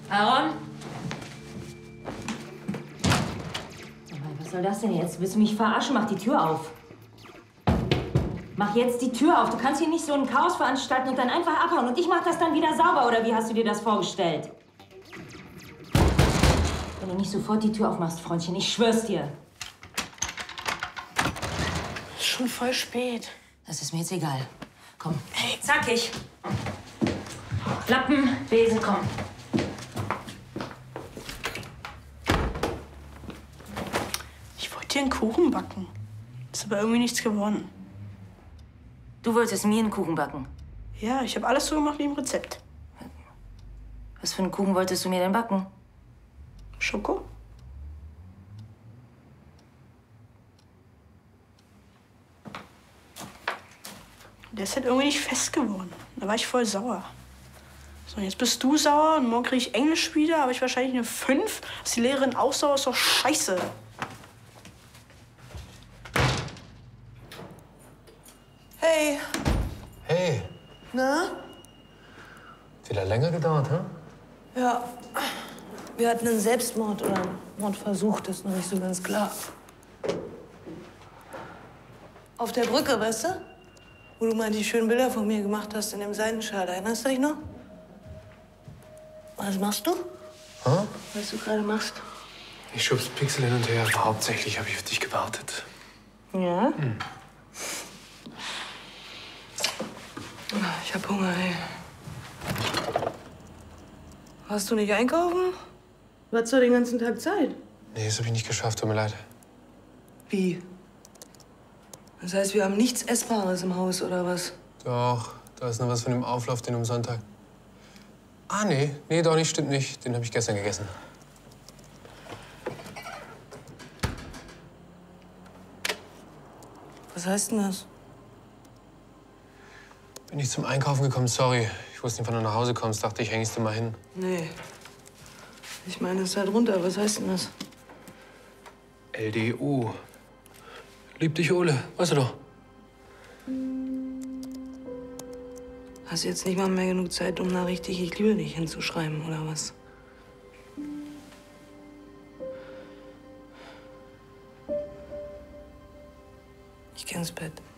Aaron? Was soll das denn jetzt? Willst du mich verarschen? Mach die Tür auf. Mach jetzt die Tür auf. Du kannst hier nicht so ein Chaos veranstalten und dann einfach abhauen. Und ich mach das dann wieder sauber. Oder wie hast du dir das vorgestellt? Wenn du nicht sofort die Tür aufmachst, Freundchen, ich schwör's dir. Ist schon voll spät. Das ist mir jetzt egal. Komm, hey, zackig. Lappen, Besen, komm. Ich wollte dir einen Kuchen backen. Ist aber irgendwie nichts geworden. Du wolltest mir einen Kuchen backen? Ja, ich habe alles so gemacht wie im Rezept. Was für einen Kuchen wolltest du mir denn backen? Schoko? Der ist halt irgendwie nicht fest geworden. Da war ich voll sauer. So, jetzt bist du sauer und morgen kriege ich Englisch wieder, habe ich wahrscheinlich eine 5. Ist die Lehrerin auch sauer? Ist doch scheiße. Hey. Hey. Na? Hat wieder länger gedauert, hm? Ja. Wir hatten einen Selbstmord oder einen Mordversuch, das ist noch nicht so ganz klar. Auf der Brücke, weißt du? Wo du mal die schönen Bilder von mir gemacht hast in dem Seidenschal. Erinnerst du dich noch? Was machst du? Hm? Was du gerade machst? Ich schub's Pixel hin und her, aber hauptsächlich habe ich auf dich gewartet. Ja? Ich hab Hunger, ey. Warst du nicht einkaufen? Du hattest doch den ganzen Tag Zeit. Nee, das habe ich nicht geschafft, tut mir leid. Wie? Das heißt, wir haben nichts Essbares im Haus, oder was? Doch, da ist noch was von dem Auflauf, den am Sonntag. Ah, nee, doch nicht, stimmt nicht. Den habe ich gestern gegessen. Was heißt denn das? Bin ich zum Einkaufen gekommen, sorry. Ich wusste nicht, wann du nach Hause kommst. Dachte ich, hängst du mal hin. Nee. Ich meine, es ist da drunter. Was heißt denn das? LDU. Lieb dich, Ole. Weißt du doch. Hast jetzt nicht mal mehr genug Zeit, um da richtig "Ich liebe dich" hinzuschreiben, oder was? Ich geh ins Bett.